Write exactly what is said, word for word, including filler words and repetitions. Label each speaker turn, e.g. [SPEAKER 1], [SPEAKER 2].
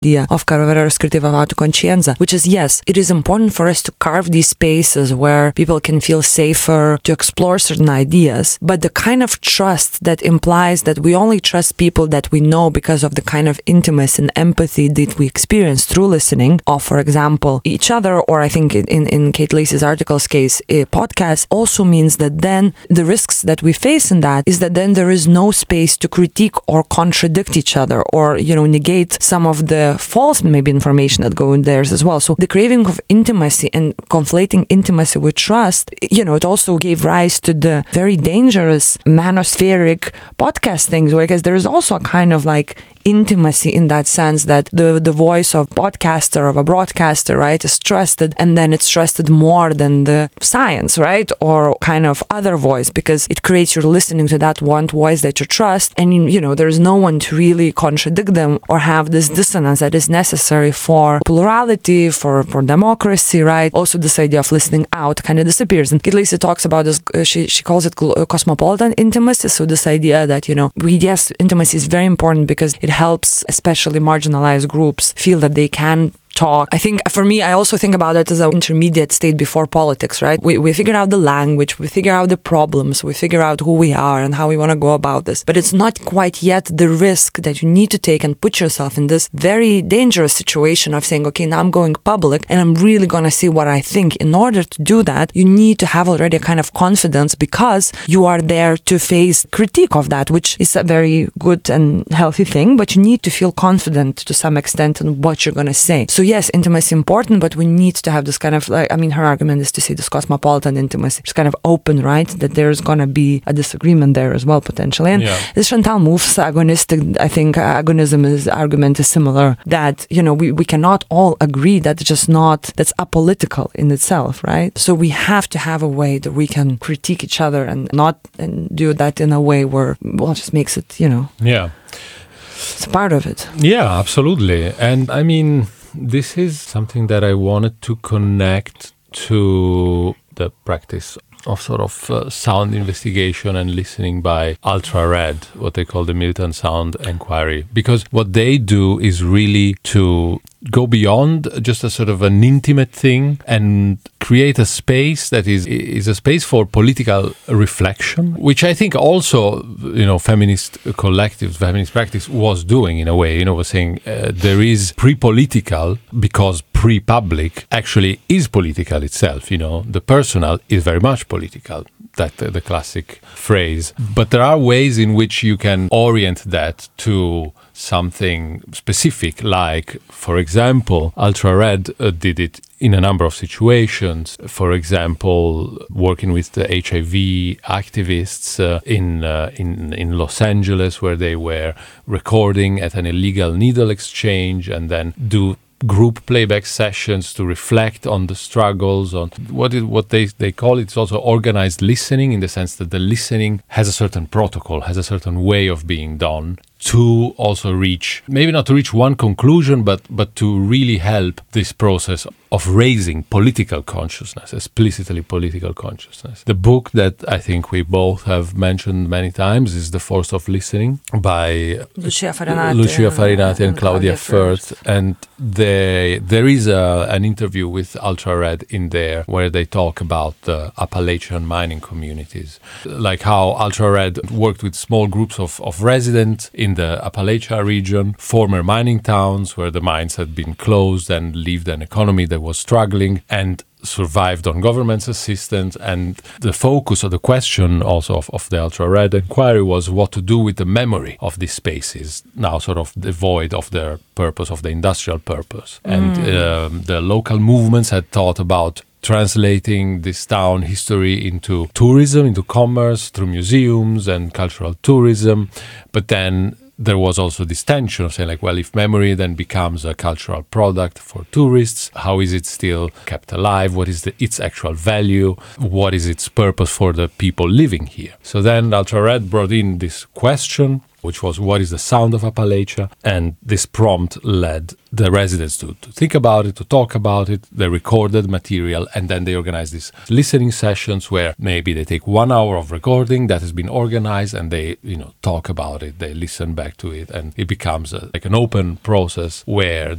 [SPEAKER 1] idea of Carrera Scritti Vavato Conscienza, which is, yes, it is important for us to carve these spaces where people can feel safer to explore certain ideas, but the kind of trust that implies that we only trust people that we know because of the kind of intimacy and empathy that we experience through listening of, for example, each other, or I think in, in Kate Lacey's article's case, a podcast, also means that then the risks that we face in that is that then there is no space to critique or contradict each other, or, you know, negate some of the false maybe information that go in there as well. So the craving of intimacy and conflating intimacy with trust, you know, it also gave rise to the very dangerous manospheric podcast things, where I guess there is also a kind of like intimacy in that sense that the the voice of podcaster, of a broadcaster, right, is trusted, and then it's trusted more than the science, right, or kind of other voice, because it creates you're listening to that one voice that you trust, and you know there's no one to really contradict them or have this dissonance that is necessary for plurality, for for democracy, right? Also, this idea of listening out kind of disappears, and Kate Lacey talks about this. Uh, she she calls it cosmopolitan intimacy. So this idea that, you know, we yes, intimacy is very important because it helps especially marginalized groups feel that they can talk. I think for me, I also think about it as an intermediate state before politics, right? We we figure out the language, we figure out the problems, we figure out who we are and how we want to go about this. But it's not quite yet the risk that you need to take and put yourself in this very dangerous situation of saying, okay, now I'm going public and I'm really going to see what I think. In order to do that, you need to have already a kind of confidence because you are there to face critique of that, which is a very good and healthy thing, but you need to feel confident to some extent in what you're going to say. So yes, intimacy is important, but we need to have this kind of, like, I mean, her argument is to say this cosmopolitan intimacy. It's kind of open, right? That there's going to be a disagreement there as well, potentially. And yeah. This Chantal Mouffe's agonistic, I think, agonism is, argument is similar, that, you know, we, we cannot all agree that's just not, that's apolitical in itself, right? So we have to have a way that we can critique each other and not and do that in a way where, well, it just makes it, you know.
[SPEAKER 2] Yeah.
[SPEAKER 1] It's part of it.
[SPEAKER 2] Yeah, absolutely. And I mean, this is something that I wanted to connect to the practice of sort of uh, sound investigation and listening by Ultra Red, what they call the militant sound inquiry. Because what they do is really to go beyond just a sort of an intimate thing and create a space that is is a space for political reflection, which I think also, you know, feminist collectives, feminist practice was doing in a way, you know, was saying uh, there is pre-political because pre-public actually is political itself, you know, the personal is very much political. That uh, the classic phrase. But there are ways in which you can orient that to something specific, like, for example, Ultra Red uh, did it in a number of situations. For example, working with the H I V activists uh, in, uh, in in Los Angeles, where they were recording at an illegal needle exchange and then do group playback sessions to reflect on the struggles, on what it, what they they call it. It's also organized listening, in the sense that the listening has a certain protocol, has a certain way of being done, to also reach, maybe not to reach one conclusion, but but to really help this process of raising political consciousness, explicitly political consciousness. The book that I think we both have mentioned many times is The Force of Listening by
[SPEAKER 1] Lucia Farinati,
[SPEAKER 2] Lucia Farinati and, and Claudia, Claudia Firth. Firth. And they, there is a, an interview with Ultra Red in there where they talk about the Appalachian mining communities, like how Ultra Red worked with small groups of, of residents in the Appalachia region, former mining towns where the mines had been closed and lived an economy that was struggling and survived on government's assistance. And the focus of the question also of, of the Ultra Red inquiry was what to do with the memory of these spaces, now sort of devoid of their purpose, of the industrial purpose. Mm. And um, the local movements had thought about translating this town history into tourism, into commerce, through museums and cultural tourism. But then there was also this tension of saying, like, well, if memory then becomes a cultural product for tourists, how is it still kept alive? What is the, its actual value? What is its purpose for the people living here? So then Ultra Red brought in this question which was what is the sound of Appalachia? And this prompt led the residents to, to think about it, to talk about it. They recorded material, and then they organized these listening sessions where maybe they take one hour of recording that has been organized, and they, you know, talk about it. They listen back to it, and it becomes a, like an open process where